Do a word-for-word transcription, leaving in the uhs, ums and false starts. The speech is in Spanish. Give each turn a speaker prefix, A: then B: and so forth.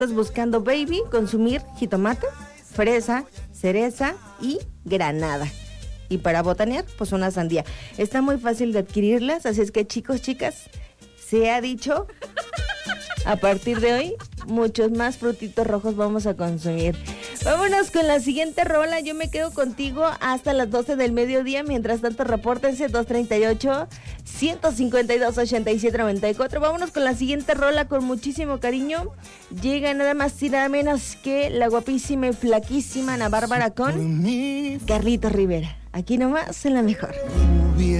A: Estás buscando, baby, consumir jitomate, fresa, cereza y granada. Y para botanear, pues una sandía. Está muy fácil de adquirirlas, así es que chicos, chicas, se ha dicho, a partir de hoy, muchos más frutitos rojos vamos a consumir. Vámonos con la siguiente rola. Yo me quedo contigo hasta las doce del mediodía. Mientras tanto, repórtense dos treinta y ocho, ciento cincuenta y dos, ochenta y siete, noventa y cuatro. Vámonos con la siguiente rola con muchísimo cariño. Llega nada más y nada menos que la guapísima y flaquísima Ana Bárbara con Carlitos Rivera. Aquí nomás en La Mejor.